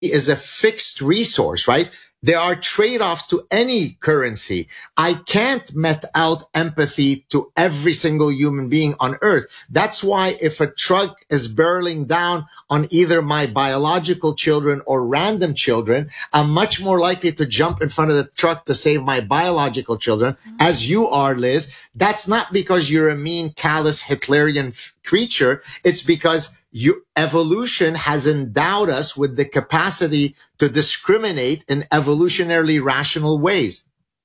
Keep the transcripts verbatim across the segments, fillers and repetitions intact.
is a fixed resource, right? There are trade-offs to any currency. I can't met out empathy to every single human being on earth. That's why if a truck is barreling down on either my biological children or random children, I'm much more likely to jump in front of the truck to save my biological children, mm-hmm. as you are, Liz. That's not because you're a mean, callous, Hitlerian f- creature. It's because You, evolution has endowed us with the capacity to discriminate in evolutionarily rational ways.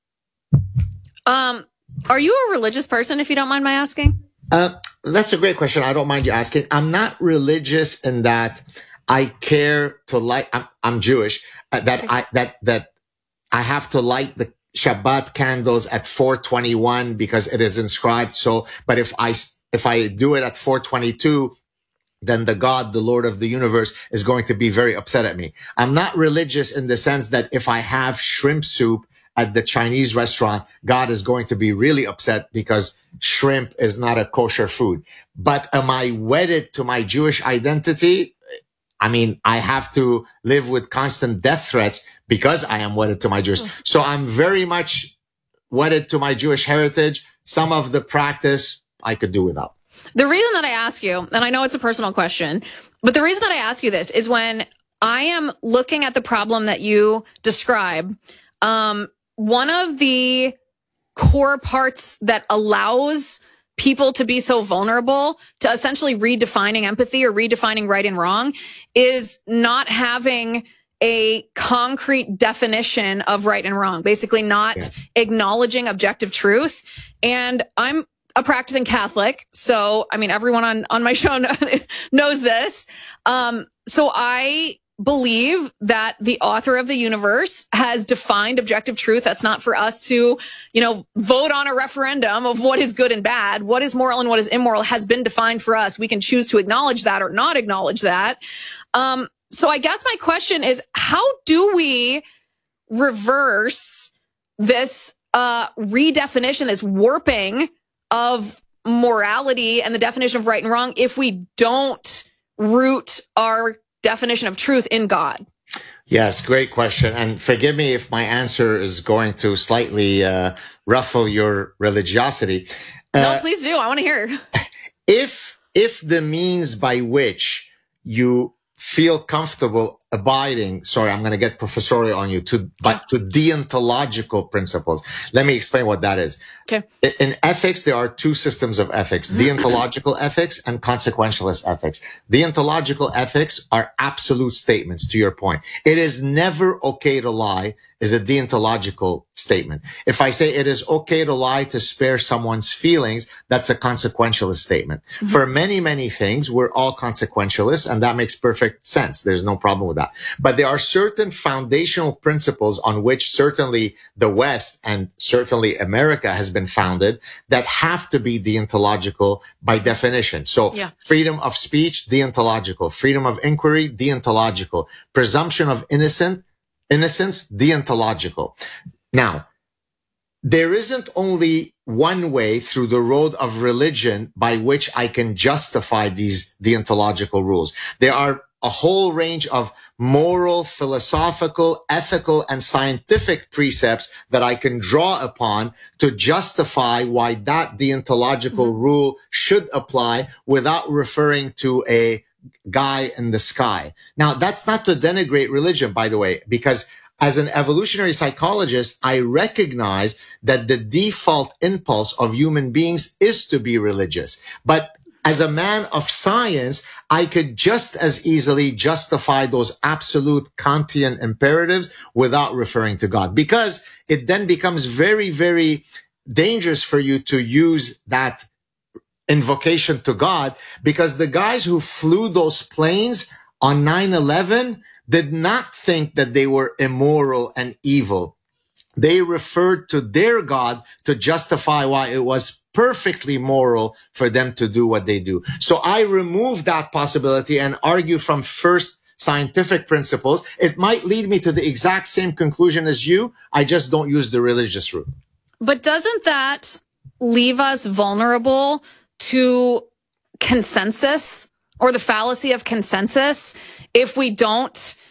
Um, are you a religious person, if you don't mind my asking? Uh, that's a great question. I don't mind you asking. I'm not religious in that I care to light. I'm, I'm Jewish. Uh, that okay. I that that I have to light the Shabbat candles at four twenty-one because it is inscribed. So, but if I if I do it at four twenty-two. Then the God, the Lord of the universe, is going to be very upset at me. I'm not religious in the sense that if I have shrimp soup at the Chinese restaurant, God is going to be really upset because shrimp is not a kosher food. But am I wedded to my Jewish identity? I mean, I have to live with constant death threats because I am wedded to my Jewish. So I'm very much wedded to my Jewish heritage. Some of the practice I could do without. The reason that I ask you, and I know it's a personal question, but the reason that I ask you this is when I am looking at the problem that you describe, um, one of the core parts that allows people to be so vulnerable to essentially redefining empathy or redefining right and wrong is not having a concrete definition of right and wrong, basically not yeah. acknowledging objective truth. And I'm a practicing Catholic. So, I mean, everyone on, on my show knows this. Um, so I believe that the author of the universe has defined objective truth. That's not for us to, you know, vote on a referendum of what is good and bad. What is moral and what is immoral has been defined for us. We can choose to acknowledge that or not acknowledge that. Um, so I guess my question is, how do we reverse this, uh, redefinition, this warping of morality and the definition of right and wrong if we don't root our definition of truth in God? Yes, great question. And forgive me if my answer is going to slightly uh, ruffle your religiosity. Uh, no, please do. I want to hear. If, if the means by which you feel comfortable abiding, sorry, I'm going to get professorial on you, to but to deontological principles. Let me explain what that is. Okay. In ethics, there are two systems of ethics, deontological ethics and consequentialist ethics. Deontological ethics are absolute statements, to your point. It is never okay to lie is a deontological statement. If I say it is okay to lie to spare someone's feelings, that's a consequentialist statement. Mm-hmm. For many, many things, we're all consequentialists, and that makes perfect sense. There's no problem with that. But there are certain foundational principles on which certainly the West and certainly America has been founded that have to be deontological by definition. So yeah. freedom of speech, deontological. Freedom of inquiry, deontological. Presumption of innocent, innocence, deontological. Now, there isn't only one way through the road of religion by which I can justify these deontological rules. There are a whole range of moral, philosophical, ethical, and scientific precepts that I can draw upon to justify why that deontological mm-hmm. rule should apply without referring to a guy in the sky. Now, that's not to denigrate religion, by the way, because as an evolutionary psychologist, I recognize that the default impulse of human beings is to be religious. But as a man of science, I could just as easily justify those absolute Kantian imperatives without referring to God, because it then becomes very, very dangerous for you to use that invocation to God, because the guys who flew those planes on nine eleven did not think that they were immoral and evil. They referred to their God to justify why it was perfectly moral for them to do what they do. So I remove that possibility and argue from first scientific principles. It might lead me to the exact same conclusion as you. I just don't use the religious route. But doesn't that leave us vulnerable to consensus or the fallacy of consensus if we don't